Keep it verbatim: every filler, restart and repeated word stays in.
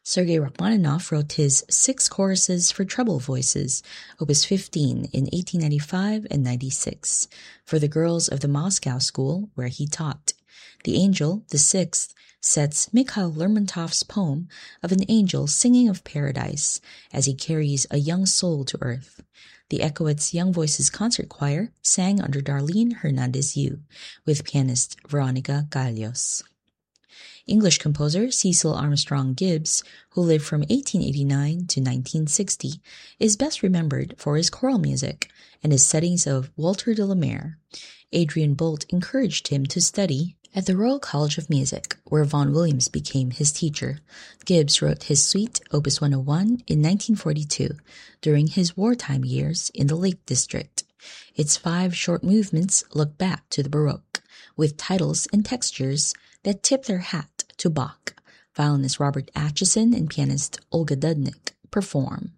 Sergei Rachmaninoff wrote his Six Choruses for Treble Voices, Opus fifteen, in eighteen ninety-five and ninety-six, for the girls of the Moscow school where he taught. The Angel, the sixth, sets Mikhail Lermontov's poem of an angel singing of paradise as he carries a young soul to earth. The Echoids Young Voices Concert Choir sang under Darlene Hernandez-Yu with pianist Veronica Gallos. English composer Cecil Armstrong Gibbs, who lived from eighteen eighty-nine to nineteen sixty, is best remembered for his choral music and his settings of Walter de la Mare. Adrian Bolt encouraged him to study at the Royal College of Music, where Vaughan Williams became his teacher. Gibbs wrote his suite, Opus one oh one, in nineteen forty-two, during his wartime years in the Lake District. Its five short movements look back to the Baroque, with titles and textures that tip their hat to Bach. Violinist Robert Atchison and pianist Olga Dudnik perform.